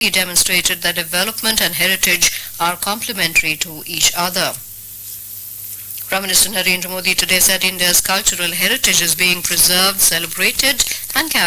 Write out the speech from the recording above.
He demonstrated that development and heritage are complementary to each other. Prime Minister Narendra Modi today said India's cultural heritage is being preserved, celebrated and carried